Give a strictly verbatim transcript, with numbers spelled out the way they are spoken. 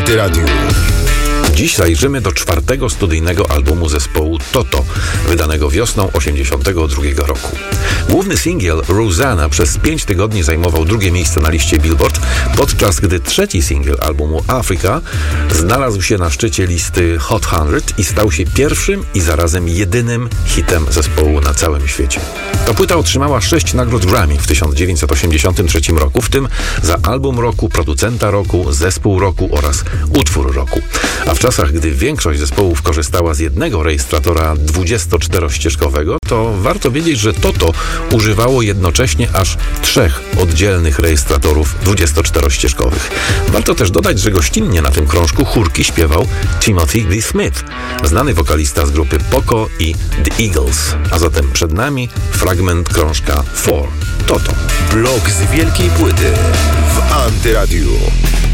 Antyradiu. Dziś zajrzymy do czwartego studyjnego albumu zespołu Toto, wydanego wiosną osiemdziesiątego drugiego roku. Główny singiel Rosanna przez pięć tygodni zajmował drugie miejsce na liście Billboard, podczas gdy trzeci singiel albumu Africa znalazł się na szczycie listy Hot sto i stał się pierwszym i zarazem jedynym hitem zespołu na całym świecie. Ta płyta otrzymała sześć nagród Grammy w tysiąc dziewięćset osiemdziesiątym trzecim roku, w tym za album roku, producenta roku, zespół roku oraz utwór roku. A w czasach, gdy większość zespołów korzystała z jednego rejestratora dwudziestoczterościeżkowego, to warto wiedzieć, że Toto używało jednocześnie aż trzech oddzielnych rejestratorów dwudziestoczterościeżkowych. Warto też dodać, że gościnnie na tym krążku chórki śpiewał Timothy B. Smith, znany wokalista z grupy Poco i The Eagles. A zatem przed nami fragment krążka Four Toto. Blok z wielkiej płyty w Antyradiu.